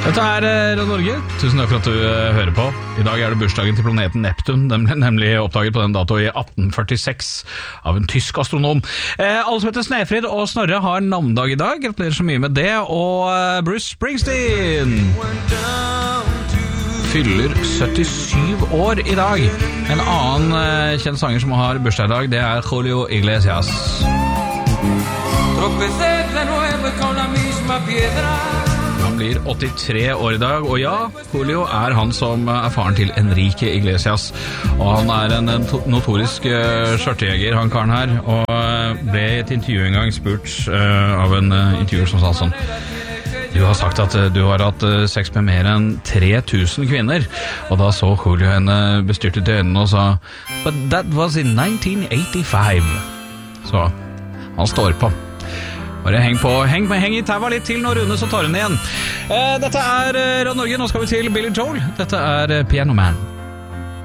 Dette er Radio Norge. Tusen takk for at du hører på. I dag er det bursdagen til planeten Neptun. Den ble nemlig oppdaget på den dato i 1846 av en tysk astronom. Alle som heter Snefrid og Snorre har navndag i dag. Gratulerer så mye med det. Og Bruce Springsteen fyller 77 år i dag. En annen kjent sanger som har bursdag i dag, det er Julio Iglesias. Han blir 83 år i dag, og ja, Julio er han som er faren til Enrique Iglesias. Og han er en notorisk skjørtejeger, han karen her, og ble i et intervju en gang spurt av en intervjuer som sa sånn: du har sagt at du har hatt sex med mer enn 3000 kvinner. Og da så Julio henne bestyrtet i øynene og sa: but that was in 1985. Så han står på. Bare heng i tæva litt til når Rune så tar hun igjen. Dette er Radio Norge, nå skal vi til Billy Joel. Dette er Piano Man.